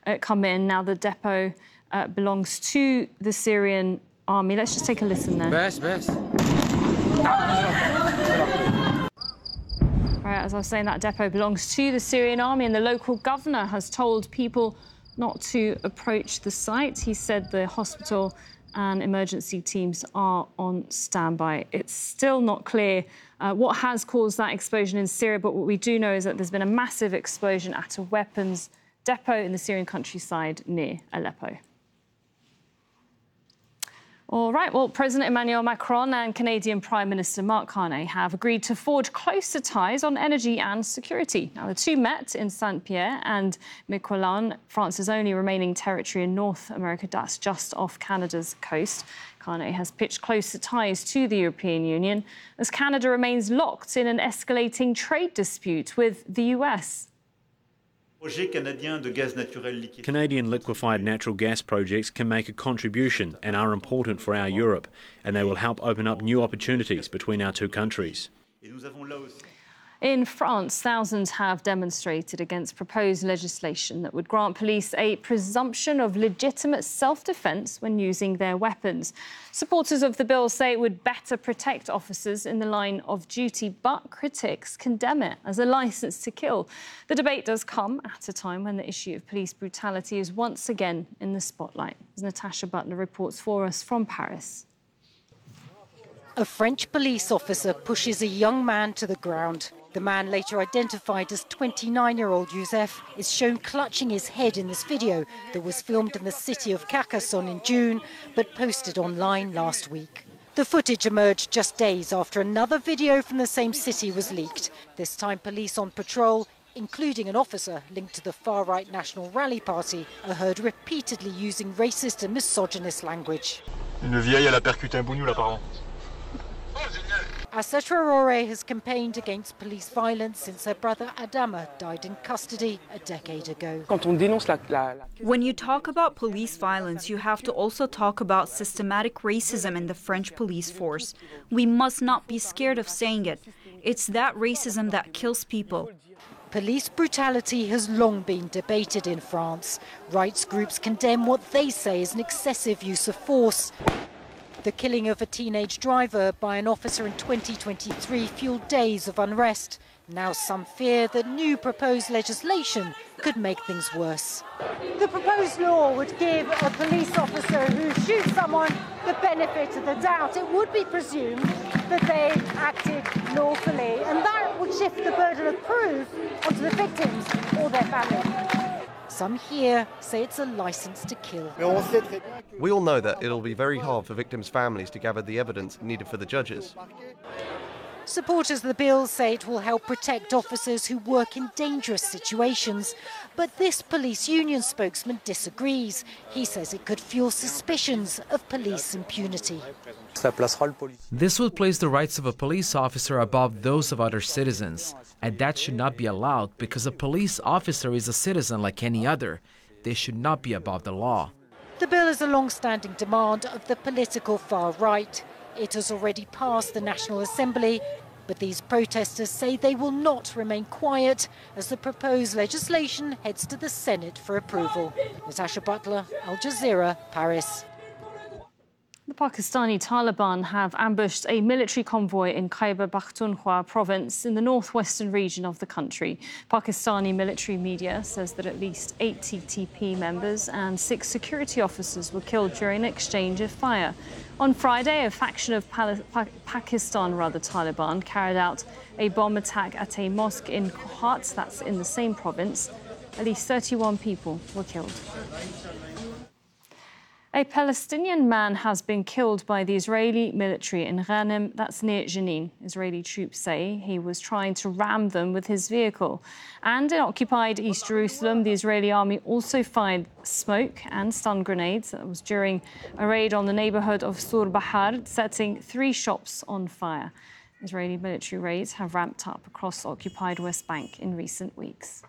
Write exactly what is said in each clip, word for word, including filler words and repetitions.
uh, come in. Now the depot uh, belongs to the Syrian army. Let's just take a listen there. Best, best. Right, as I was saying, that depot belongs to the Syrian army, and the local governor has told people not to approach the site. He said the hospital and emergency teams are on standby. It's still not clear uh, what has caused that explosion in Syria, but what we do know is that there's been a massive explosion at a weapons depot in the Syrian countryside near Aleppo. All right, well, President Emmanuel Macron and Canadian Prime Minister Mark Carney have agreed to forge closer ties on energy and security. Now, the two met in Saint-Pierre and Miquelon, France's only remaining territory in North America, that's just off Canada's coast. Carney has pitched closer ties to the European Union as Canada remains locked in an escalating trade dispute with the U S. Canadian liquefied natural gas projects can make a contribution and are important for our Europe, and they will help open up new opportunities between our two countries. In France, thousands have demonstrated against proposed legislation that would grant police a presumption of legitimate self-defence when using their weapons. Supporters of the bill say it would better protect officers in the line of duty, but critics condemn it as a licence to kill. The debate does come at a time when the issue of police brutality is once again in the spotlight. As Natasha Butler reports for us from Paris. A French police officer pushes a young man to the ground. The man, later identified as twenty-nine-year-old Youssef, is shown clutching his head in this video that was filmed in the city of Carcassonne in June, but posted online last week. The footage emerged just days after another video from the same city was leaked. This time police on patrol, including an officer linked to the far-right National Rally Party, are heard repeatedly using racist and misogynist language. Une vieille, elle a percuté un bougnou, là-bas. Assa Traoré has campaigned against police violence since her brother Adama died in custody a decade ago. When you talk about police violence, you have to also talk about systematic racism in the French police force. We must not be scared of saying it. It's that racism that kills people. Police brutality has long been debated in France. Rights groups condemn what they say is an excessive use of force. The killing of a teenage driver by an officer in twenty twenty-three fueled days of unrest. Now some fear that new proposed legislation could make things worse. The proposed law would give a police officer who shoots someone the benefit of the doubt. It would be presumed that they acted lawfully, and that would shift the burden of proof onto the victims or their family. Some here say it's a license to kill. We all know that it'll be very hard for victims' families to gather the evidence needed for the judges. Supporters of the bill say it will help protect officers who work in dangerous situations. But this police union spokesman disagrees. He says it could fuel suspicions of police impunity. This would place the rights of a police officer above those of other citizens. And that should not be allowed because a police officer is a citizen like any other. They should not be above the law. The bill is a long-standing demand of the political far right. It has already passed the National Assembly, but these protesters say they will not remain quiet as the proposed legislation heads to the Senate for approval. Natasha Butler, Al Jazeera, Paris. The Pakistani Taliban have ambushed a military convoy in Khyber Pakhtunkhwa province in the northwestern region of the country. Pakistani military media says that at least eight T T P members and six security officers were killed during an exchange of fire. On Friday, a faction of Pal- pa- Pakistan, rather Taliban, carried out a bomb attack at a mosque in Kohat, that's in the same province. At least thirty-one people were killed. A Palestinian man has been killed by the Israeli military in Ghanim, that's near Jenin. Israeli troops say he was trying to ram them with his vehicle. And in occupied East Jerusalem, the Israeli army also fired smoke and stun grenades. That was during a raid on the neighbourhood of Sur Bahar, setting three shops on fire. Israeli military raids have ramped up across the occupied West Bank in recent weeks.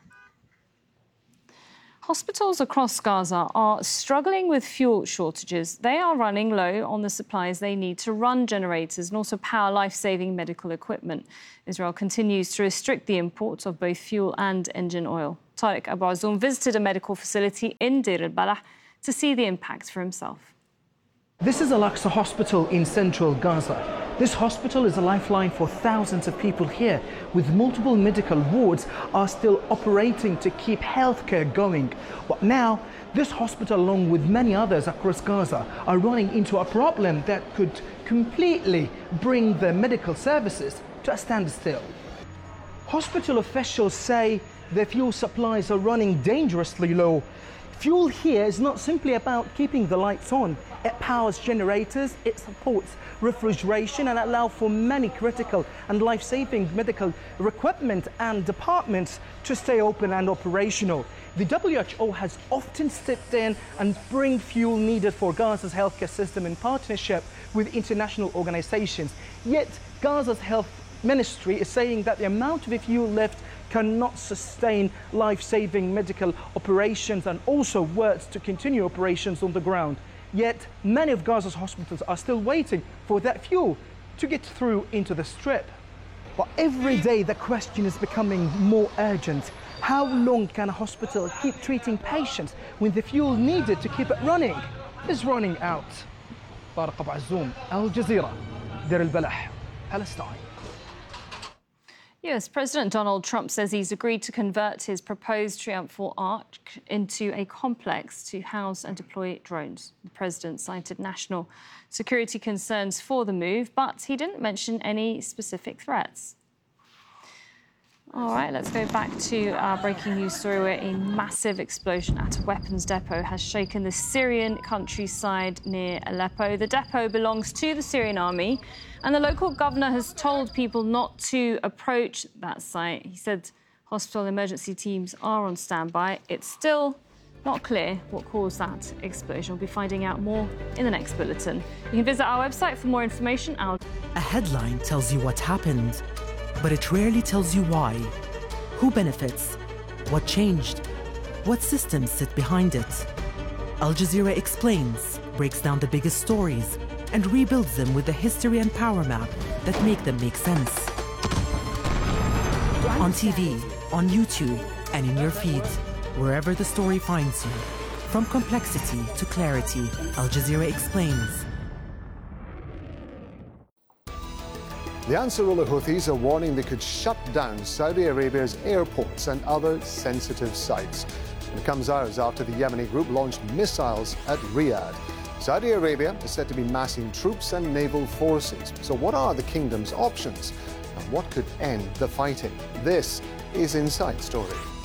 Hospitals across Gaza are struggling with fuel shortages. They are running low on the supplies they need to run generators and also power life-saving medical equipment. Israel continues to restrict the import of both fuel and engine oil. Tariq Abu Azoum visited a medical facility in Deir al-Balah to see the impact for himself. This is Al-Aqsa Hospital in central Gaza. This hospital is a lifeline for thousands of people here, with multiple medical wards are still operating to keep healthcare going. But now, this hospital, along with many others across Gaza, are running into a problem that could completely bring the medical services to a standstill. Hospital officials say the fuel supplies are running dangerously low. Fuel here is not simply about keeping the lights on. It powers generators, it supports refrigeration and allows for many critical and life-saving medical equipment and departments to stay open and operational. The W H O has often stepped in and bring fuel needed for Gaza's healthcare system in partnership with international organizations. Yet Gaza's health ministry is saying that the amount of fuel left cannot sustain life-saving medical operations and also works to continue operations on the ground. Yet many of Gaza's hospitals are still waiting for that fuel to get through into the strip. But every day the question is becoming more urgent. How long can a hospital keep treating patients when the fuel needed to keep it running is running out? Tariq Abu Azoum, Al Jazeera, Deir al-Balah, Palestine. U S President Donald Trump says he's agreed to convert his proposed Triumphal Arch into a complex to house and deploy drones. The president cited national security concerns for the move, but he didn't mention any specific threats. All right, let's go back to our breaking news story where a massive explosion at a weapons depot has shaken the Syrian countryside near Aleppo. The depot belongs to the Syrian army, and the local governor has told people not to approach that site. He said hospital emergency teams are on standby. It's still not clear what caused that explosion. We'll be finding out more in the next bulletin. You can visit our website for more information. I'll... A headline tells you what happened, but it rarely tells you why. Who benefits? What changed? What systems sit behind it? Al Jazeera Explains breaks down the biggest stories and rebuilds them with the history and power map that make them make sense. On T V, on YouTube, and in your feed, wherever the story finds you. From complexity to clarity, Al Jazeera Explains. The Ansarullah Houthis are warning they could shut down Saudi Arabia's airports and other sensitive sites. It comes hours after the Yemeni group launched missiles at Riyadh. Saudi Arabia is said to be massing troops and naval forces. So what are the kingdom's options? And what could end the fighting? This is Inside Story.